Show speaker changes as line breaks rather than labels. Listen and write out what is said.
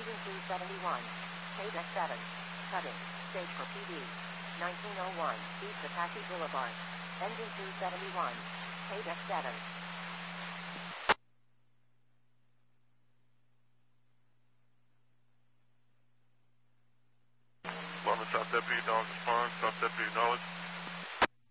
Engine 271. KDEC 7. Cutting. Stage for PD. 1901. East Apache Boulevard. Engine 271. KDEC 7.
London South Deputy, Dog Response. South Deputy acknowledged.